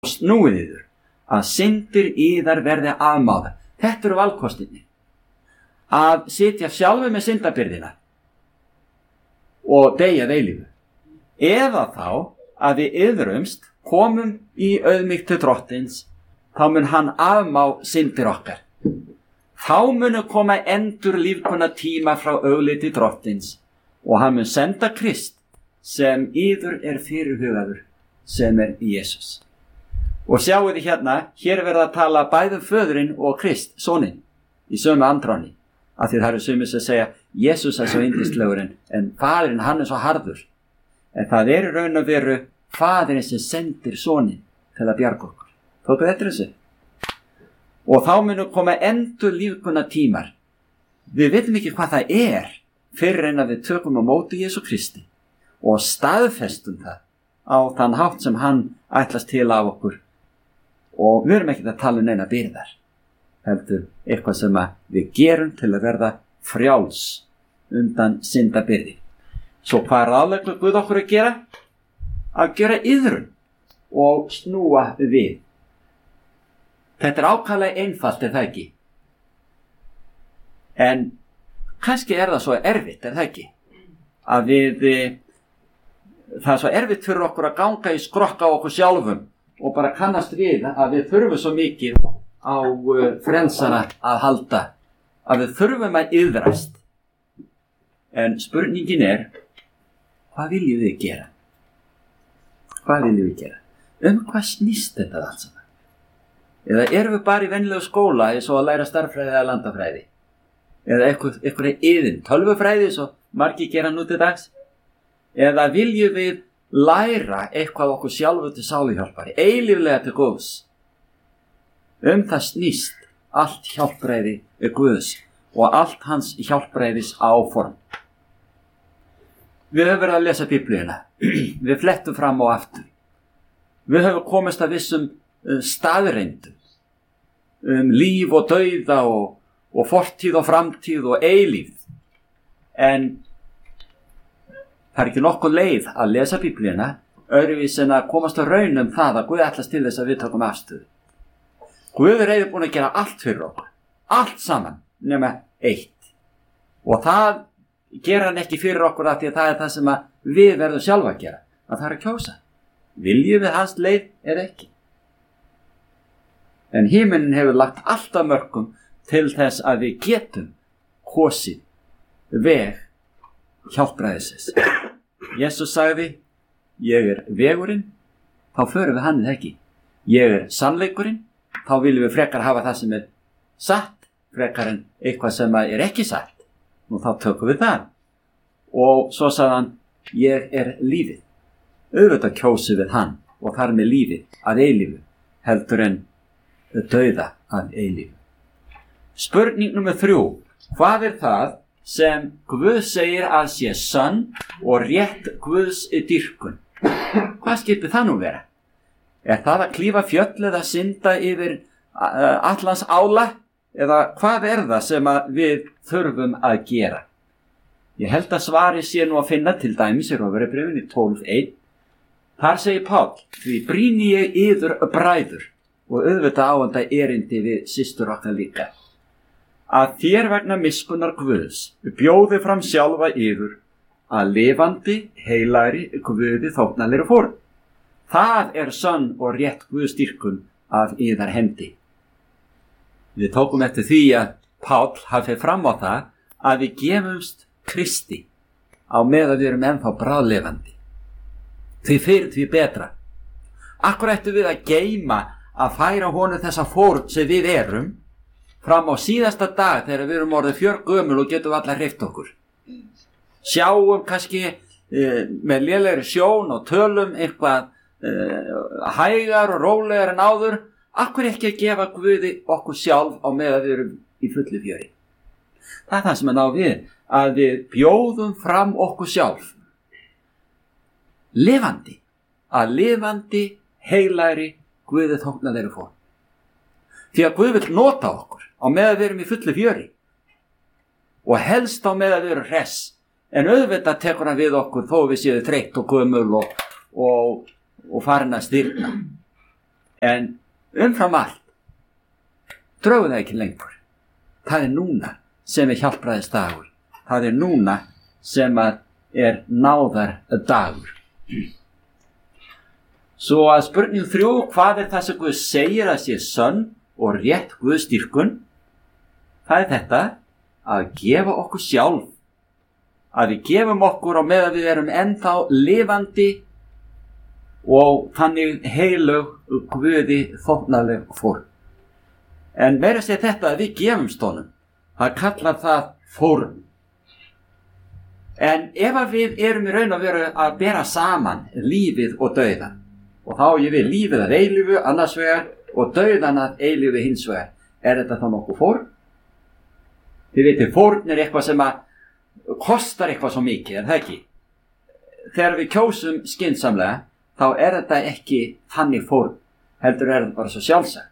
snúið yður, að syndir yðar verði afmáðar. Þetta eru valkostinni. Að sitja sjálfu með syndabyrðina og deyja að eilífu. Eða þá að við iðrumst, komum í auðmýkt til drottins, þá mun hann afmá syndir okkar. Þá munu koma endur lífkona tíma frá augliti drottins og hann mun senda Krist sem yður fyrirhugaður, sem Jesús. Og sjáu þið hérna, hér verða að tala bæði föðurinn og Krist, soninn, í sömu andráni. Af því það eru sumir sem segja, Jesús svo yndislegur en faðirinn hann svo harður. En það í raun og veru faðirinn sem sendir soninn til að bjarga okkur. Tóku þetta þessu? Og þá munu koma endur lífkona tímar. Við veitum ekki hvað það fyrir en að við tökum á móti Jesú Kristi og staðfestum það á þann hátt sem hann ætlast til af okkur. Og við erum ekki að tala neina byrðar, heldur eitthvað sem við gerum til að verða frjáls undan syndabyrði. Svo hvað ráðleggur Guð okkur að gera? Að gera iðrun og snúa við. Þetta ákaflega einfalt, það ekki? En kannski það svo erfitt, það ekki? Að það svo erfitt fyrir okkur að ganga í skrokka á okkur sjálfum og bara kannast við að við þurfum svo mikið á frelsara að halda, að við þurfum að iðrast. En spurningin hvað viljum við gera? Hvað viljum við gera? Hvað snýst þetta allt saman? Eða erum við bara í venjulegu skóla eins og að læra stærðfræði eða landafræði? Eða einhverja iðin, tölvufræði svo margir gera nú til dags? Eða viljum við læra eitthvað okkur sjálfu til sáluhjálpari, eilíflega til Guðs? Það snýst allt hjálpræði Guðs og allt hans hjálpræðis áform. Við höfum verið að lesa Biblíuna. Við flettum fram og aftur. Við höfum komist að vissum staðreindum líf og dauða og fortíð og framtíð og eilífð. En það ekki nokkuð leið að lesa Biblíuna öðruvís en að komast að raun það að Guð ætlast til þess að við tökum afstöðu. Guð reiðubúinn að gera allt fyrir okkur, allt saman nema eitt. Og það gera hann ekki fyrir okkur af því að það það sem við verðum sjálfa að gera, að það að kjósa. Viljum við hans leið eða ekki? En himinn hefur lagt allt af mörkum til þess að við getum kosið veg hjálpræðisins. Jesús sagði, ég vegurinn, þá förum við hann ekki. Ég sannleikurinn, þá viljum við frekar hafa það sem satt, frekar en eitthvað sem ekki satt. Nú þá tökum við það. Og svo sagði hann, ég lífið. Auðvitað kjósum við hann og þar með lífið að eilífu, heldur en dauða að eilífu. Spurning númer 3. Hvað það sem Guð segir að sé sönn og rétt Guðs dýrkun? Hvað skiptir það nú vera? Það að klífa fjöll eða synda yfir allans ála? Eða hvað það sem við þurfum að gera? Ég held að svari sé nú að finna til dæmis í Rómverjabréfinu 12:1. Þar segir Páll, því brýni ég yður bræður, og auðvitað áanda erindi við systur okkar líka, að þér vegna miskunnar Guðs bjóði fram sjálfa yður að lifandi, heilagri Guði þóknanlegri fórn. Það sönn og rétt Guðs dýrkun af yðar hendi. Við tókum eftir því að Páll hafi fram á það að við gefumst Kristi á meðan við erum ennþá bráðlifandi. Því fyrir því betra. Akkur ættum við að geyma að færa honum þessa fórn sem við erum fram á síðasta dag þegar við erum orðið fjörgömul og getum allar hreyft okkur. Sjáum kannski með lélegri sjón og tölum eitthvað hægar og rólegar en áður. Akkur ekki að gefa Guði okkur sjálf á meðan við erum í fullu fjöri? Það það sem ná við, að við bjóðum fram okkur sjálf lifandi, að lifandi, heilagri Guði þóknanlegri fórn. Því að Guð vill nota okkur á meðan við erum í fullu fjöri og helst á meðan við erum hress, en auðvitað tekur hann við okkur þó við séum þreytt og gömul og farin að stirna. En umfram allt, drögu það ekki lengur. Það núna sem hjálpræðisdagur. Það núna sem náðar dagur. Svo að spurning 3, hvað það sem Guð segir að sé sönn og rétt Guðsdýrkun? Það þetta að gefa okkur sjálf. Að við gefum okkur á meðan við erum ennþá lifandi og þannig heilög Guði þóknanleg fórn. En meira segja þetta að við gefumst honum. Það kallar það fórn. En ef við erum í raun og veru að bera saman lífið og dauðan, og þá ég við lífið að eilífu annars vegar og dauðan að eilífu hins vegar, þetta þá nokkuð fórn? Þið veitir, fórn eitthvað sem að kostar eitthvað svo mikið, en það ekki. Þegar við kjósum skynsamlega, þá þetta ekki þannig fórn, heldur þetta bara svo sjálfsagt.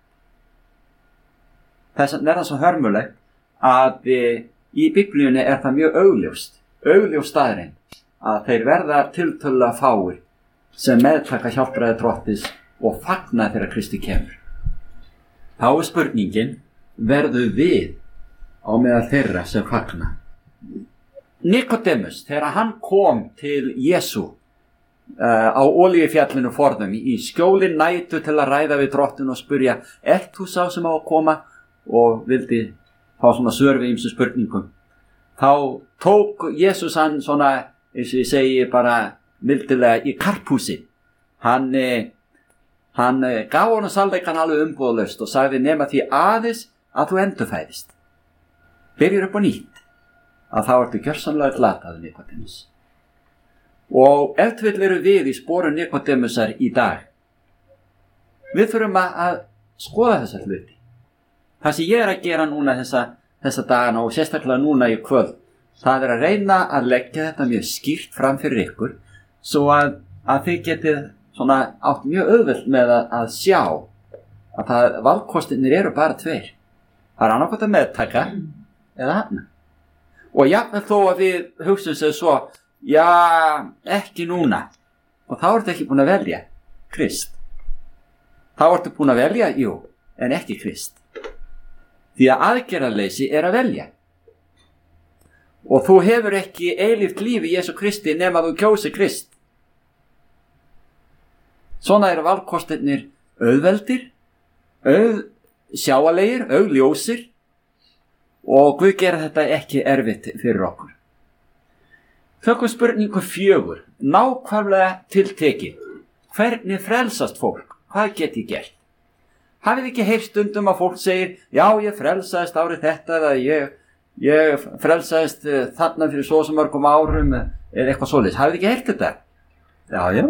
Þess vegna það svo hörmulegt að í Biblíunni það mjög augljós staðreind að þeir verða tiltölulega fáir sem meðtaka hjálpræði Drottins og fagna þegar Kristi kemur. Þá spurningin, verður við á meðal þeirra sem fagna? Nikodemus, þegar hann kom til Jesú á Olíufjallinu forðum í skjóli nætu til að ræða við Drottin og spyrja, þú sá sem á að koma? Og vildi fá svona svör við ýmsum spurningum. Þá tók Jesús hann svona, eins og ég segi bara mildilega, í karphúsi. Hann gaf honum sannleikann alveg umbúðalaust og sagði nema því aðeins að þú endurfæðist. Byrjur upp á nýtt. Að þá ertu gjörsamlega glataður, Nikodemus. Og ef til eru við í sporum Nikodemusar í dag, við þurfum að skoða þessa hluti. Það sem ég að gera núna þessa dagana og sérstaklega núna í kvöld, það að reyna að leggja þetta mjög skýrt fram fyrir ykkur svo að þið getið svona átt mjög auðvelt með að sjá að valkostirnir eru bara 2. Það annaðhvort að meðtaka eða hafna. Og jafnvel þó að við hugsum sér svo, já, ekki núna. Og þá ertu ekki búin að velja Krist. Þá ertu búin að velja, jú, en ekki Krist. Því að aðgerðarleysi að velja. Og þú hefur ekki eilíft líf í Jesú Kristi nema þú kjósi Krist. Svona eru valkostirnir auðveldir, auðsjáalegir, augljósir og Guð gera þetta ekki erfitt fyrir okkur. Tökum spurningu 4, nákvæmlega tiltekið. Hvernig frelsast fólk? Hvað get ég gert? Hafið ekki heyrt stundum að fólk segir, já, ég frelsaðist árið þetta eða ég frelsaðist þarna fyrir svo sem mörgum árum eða eitthvað svoleiðis. Hafið ekki heyrt þetta? Já.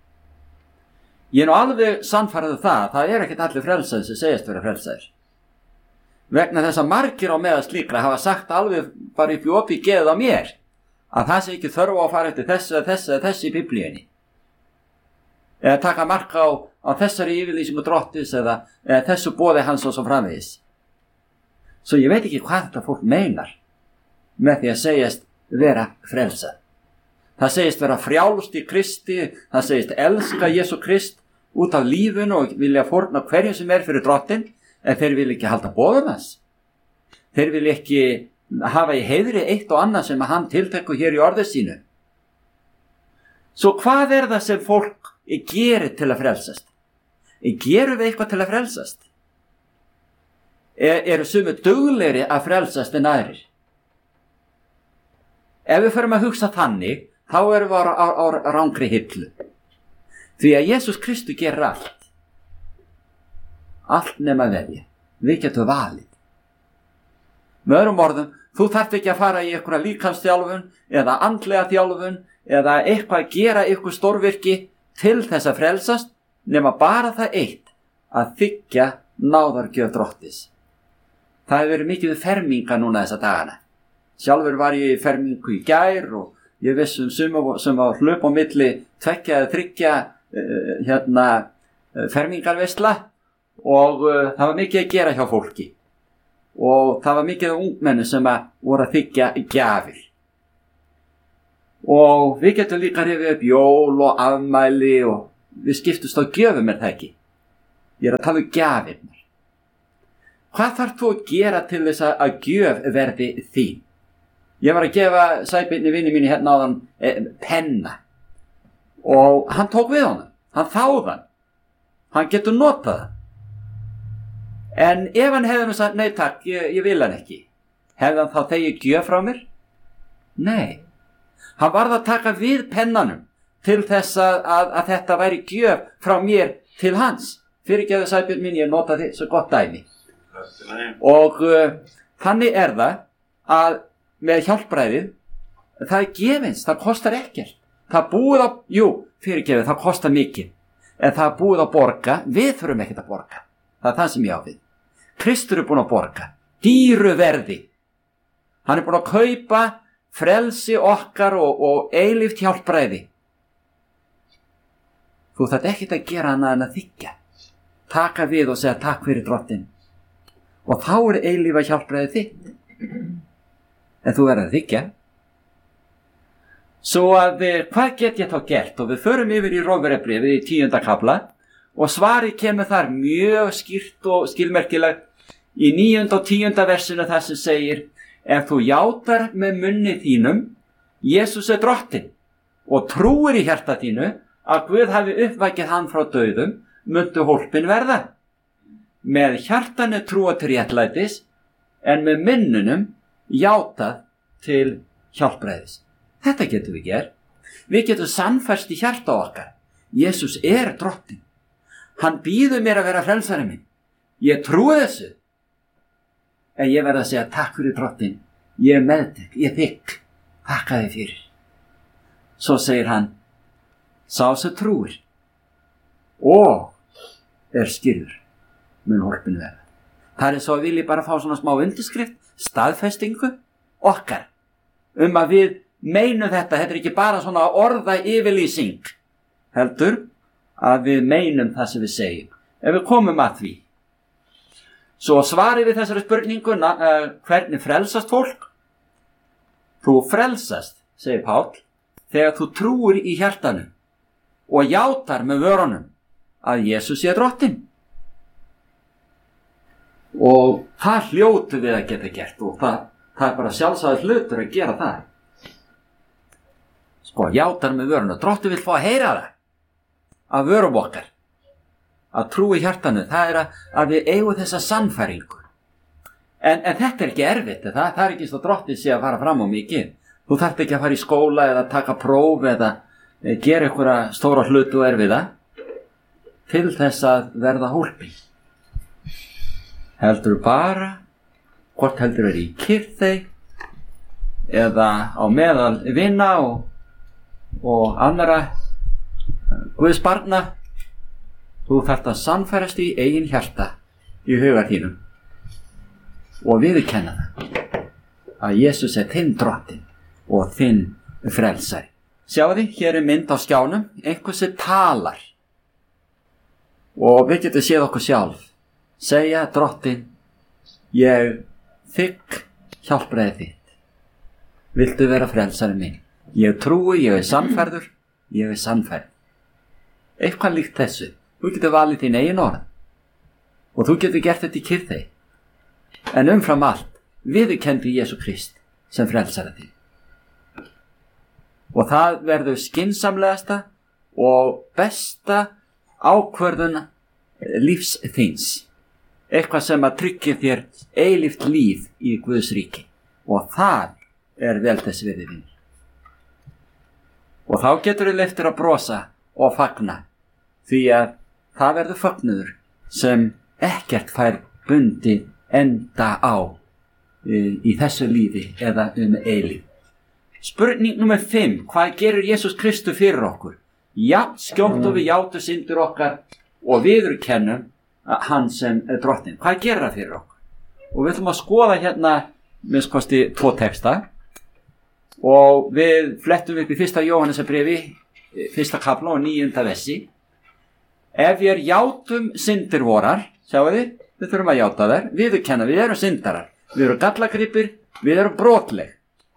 Ég alveg sannfærður það ekkert allir frelsaðir sem segjast vera frelsaðir. Vegna þess að margir á meðal slíkra hafa sagt alveg bara upp í opið geðið á mér að það sé ekki þörf á að fara eftir þessi í Biblíunni. Eða taka marka á þessari yfirlýsingu Drottins eða þessu boði hans og svo framvegis. Svo ég veit ekki hvað þetta fólk meinar með því að segjast vera frelsað. Það segist vera frjálst í Kristi, það segist elska Jesú Krist út af lífinu og vilja fórna hverju sem fyrir Drottin, en þeir vilja ekki halda boðum hans. Þeir vilja ekki hafa í heiðri eitt og annað sem hann tiltekur hér í orði sínu. Svo hvað það sem fólk gerir til að frelsast? Gerum við eitthvað til að frelsast? Eru sumir duglegri að frelsast en aðrir? Ef við förum að hugsa þannig, þá erum við á rangri hillu. Því að Jesús Kristus gerir allt. Allt nema velja. Við getum valið. Með öðrum orðum, þú þarft ekki að fara í einhverja líkamsþjálfun eða andlega þjálfun eða eitthvað að gera eitthvað stórvirki til þess að frelsast, nema bara það eitt að þiggja náðargjöf Drottins. Það hefur verið mikið ferminga núna þessa dagana. Sjálfur var ég í fermingu í gær og ég viss sem var hlaup á milli 2 eða 3 fermingarveisla og það var mikið að gera hjá fólki. Og það var mikið af ungmenni sem voru að þiggja gjafir. Og við getum líka rifið upp jól og afmæli og við skiptumst á gjöfum það ekki. Ég er að tala gjafirnar. Hvað þarf þú að gera til þess að gjöf verði þín? Ég var að gefa Sæbirni vini mínu hérna áðan penna og hann tók við honum, hann þáði hann getur notað það. En ef hann hefði sagt, nei takk, ég vil hann ekki, hefði hann þá þegið gjöf frá mér? Nei, hann varð að taka við pennanum til þess að þetta væri gjöf frá mér til hans. Fyrirgefðu Sæbjörn mín, ég notaði svo gott dæmi. Og þannig er það að með hjálpræðið, það er gefins, það kostar ekkert. Það búið að, fyrirgefðu, það kostar mikið, en það búið að borga, við þurfum ekkert að borga. Það er það sem ég á við. Kristur er búin að borga, dýru verði. Hann er búin að kaupa frelsi okkar og eilíft hjálpræði. Þú þarft ekkert að gera annað en að þiggja. Taka við og segja takk fyrir Drottinn. Og þá er eilífa hjálpræði þitt. En þú verður að þiggja. Svo að hvað get ég þá gert? Og við förum yfir í Rómverjabréfið í 10. kafla og svarið kemur þar mjög skýrt og skilmerkilegt í 9. og 10. versinu þar sem segir: ef þú játar með munni þínum Jesús er Drottinn og trúir í hjarta þínu að Guð hafi uppvækið hann frá dauðum, muntu hólpin verða. Með hjartanu trúa til réttlætis, en með munnunum játað til hjálpræðis. Þetta getum við gert. Við getum sannfærst í hjarta okkar. Jesús er Drottinn. Hann býður mér að vera frelsari minn. Ég trúi þessu. En ég verð að segja takk fyrir Drottinn. Ég er meðtek, ég þykk. Þakka þig fyrir. Svo segir hann: sá sem trúir og er skýrður, mun hólpin verða. Það er svo að vilji bara fá svona smá undirskrift, staðfestingu okkar að við meinum þetta er ekki bara svona orða yfirlýsing, heldur að við meinum það sem við segjum. Ef við komum að því, svo svarið við þessari spurninguna, hvernig frelsast fólk? Þú frelsast, segir Páll, þegar þú trúir í hjartanu og játar með vörunum að Jesús sé Drottinn. Og það hljótu við að geta gert og það er bara sjálfsagður hlutur að gera það. Sko, játar með vörunum. Drottinn vill fá að heyra það af vörum okkar. Að trúi í hjartanu, það er að við eigum þessa sannfæringu. En þetta er ekki erfitt, það er ekki svo Drottinn sé að fara fram á mikið. Þú þarft ekki að fara í skóla eða taka próf eða gera einhverja stóra hlutu og erfiða til þess að verða hólpin. Heldur bara, hvort heldur í kyrþey eða á meðal vina og annara Guðs barna, þú þarft að sannfærast í eigin hjarta í huga þínum og viðurkenna það að Jesús er þinn Drottinn og þinn frelsari. Sjáðu, hér er mynd á skjánum, einhver sem talar og við getum séð okkur sjálf segja: Drottinn, ég þykk hjálpræði þitt. Viltu vera frelsari minn? Ég trúi, ég er sannfærður, ég er sannfærð. Eitthvað líkt þessu. Þú getur valið þín eigin orð og þú getur gert þetta í kyrþey. En umfram allt, viðurkenndi Jesú Krist sem frelsari þín. Og það verður skynsamlegasta og besta ákvörðun lífs þíns. Eitthvað sem að tryggja þér eilíft líf í Guðs ríki. Og það er vel þess virði vinur. Og þá getur þið leyft þér að brosa og fagna, því að það verður fagnuður sem ekkert fær bundið enda á í þessu lífi eða eilíf. Spurning nummer 5. Hvað gerur Jesús Kristur fyrir okkur? Já, skjótt og við játum syndir okkar og viðurkennum hann sem er Drottinn. Hvað gerir það fyrir okkur? Og við ætlum að skoða hérna minnst kosti 2 texta og við flettum upp í 1. Jóhannesarbréfi 1. kafla og 9. versi. Ef við játum syndir vorar, sjáu þið, við þurfum að játa þær, viðurkenna, við erum syndarar, við erum gallagripir, við erum brotleg.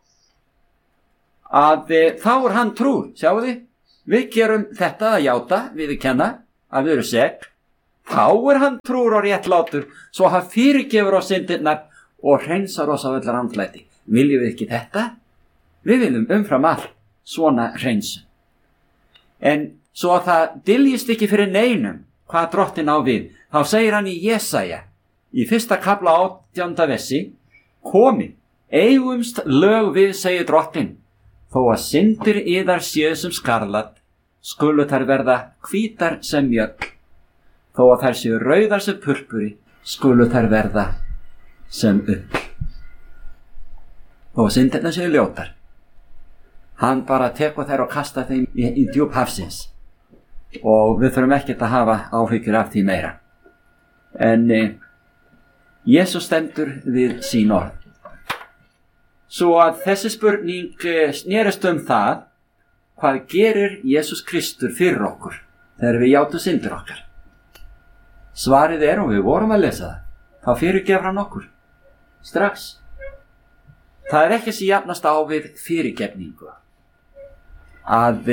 Að þá er hann trúr, sjáu þið, við gerum þetta að játa, viðurkenna, að við erum sek, þá hann trúr og réttlátur, svo hann fyrirgefur oss syndirnar og hreinsar oss af öllar andlæti. Viljum við ekki þetta? Við viljum umfram allt svona hreinsun. En svo að það dyljist ekki fyrir neinum hvað Drottinn á við, þá segir hann í Jesaja, í 1. kafla 18. versi, komið, eigumst lög við, segir Drottinn, þó að syndir yðar séu sem skarlat, skulu þær verða hvítar sem mjöll, þó að þær séu rauðar sem purpuri, skulu þær verða sem ull. Þó að syndirnar séu ljótar, hann bara tekur þær og kasta þeim í djúp hafsins, og við þurfum ekkert að hafa áhyggjur af því meira. En Jesús stendur við sín orð. Svo að þessi spurning snerist það, hvað gerir Jesús Kristur fyrir okkur þegar við játum syndir okkar? Svarið og við vorum að lesa það, þá fyrirgefur hann okkur strax. Það ekki sem jafnast á við fyrirgefningu að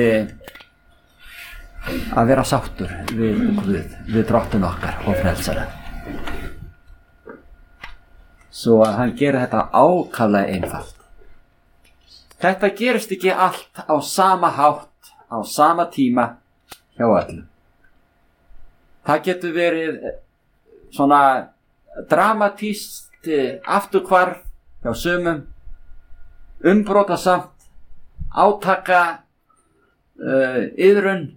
vera sáttur við Guð, við Drottinn okkar og frelsara. Svo að hann gerir þetta ákaflega einfalt. Þetta gerist ekki allt á sama hátt, á sama tíma hjá öllum. Það getur verið svona dramatískt afturhvarf hjá sumum, umbrotasamt, átaka iðrun,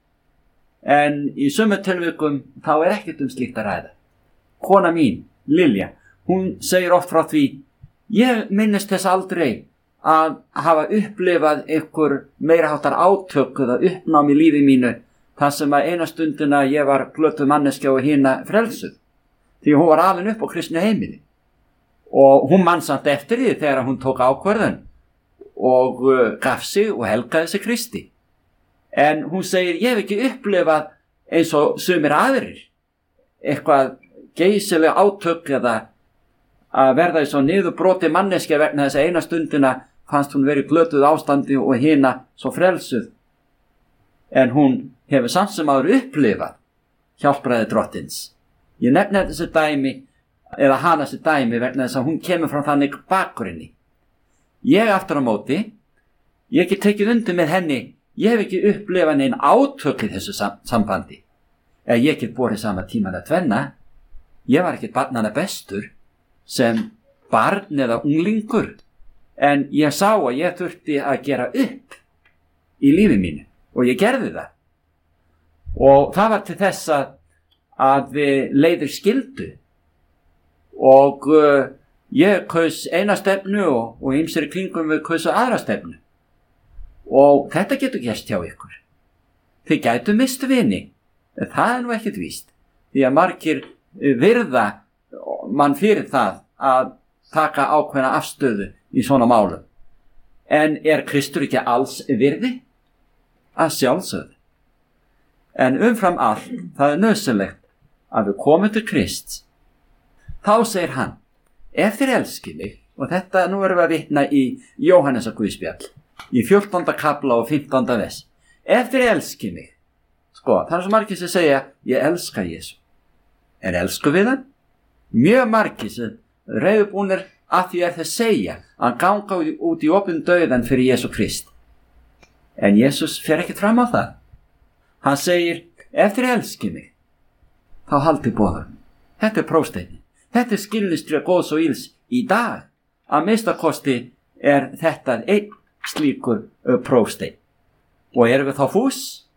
en í sumum tilvikum þá ekkert slíkt að ræða. Kona mín, Lilja, hún segir oft frá því, ég minnist þess aldrei að hafa upplifað einhver meiriháttar átök eða uppnám í lífi mínu, þar sem að eina stundina ég var glötuð manneskja og hina frelsuð, því hún var alin upp á kristnu heimili. Og hún man samt eftir því þegar hún tók ákvörðun og gaf sig og helgaði sig Kristi. En hún segir, ég hef ekki upplifað eins og sumir aðrir, eitthvað geysilega átök eða að verða í svo niðurbroti manneskja vegna þess að eina stundina fannst hún verið glötuð ástandi og hina svo frelsuð. En hún hefur samt sem áður upplifað hjálpræði Drottins. Ég nefni þessi dæmi, eða hana þessi dæmi vegna þess að hún kemur frá þannig bakgrunni. Ég aftur á móti, ég ekki tekið undir með henni, ég hef ekki upplifað neinn átök í þessu sambandi. Eða ég ekki borið sama tíman að tvenna, ég var ekki barnanna bestur sem barn eða unglingur, en ég sá að ég þurfti að gera upp í lífi mínu og ég gerði það. Og það var til þess að við leiðir skildu og ég kaus eina stefnu og ýmsir í kringum við kausu aðra stefnu. Og þetta getur gerst hjá ykkur. Þið gætu mist vini, en það nú ekkert víst, því að margir virða mann fyrir það að taka ákveðna afstöðu í svona málum. En Kristur ekki alls virði? Að sjálfsögðu. En umfram allt, það nauðsynlegt að við komum til Krists. Þá segir hann, ef þér elskið mig, og þetta nú erum við að vitna í Jóhannesar Guðspjall, í 14. kafla og 15. vers. Ef þér elskið mig, það svo margir sem segja, ég elska Jesú. En elsku við hann? Mjög margir sem reiðubúnir að því þeir segja að ganga út í opinn dauðan fyrir Jesú Krist. En Jesús fer ekkert fram á það. Hann segir, ef þér elskið mig, þá haldið boðum. Þetta prófsteinin. Þetta skilningstré góðs og ills í dag. Að minnstakosti þetta einn slíkur prófstein. Og erum við þá fús?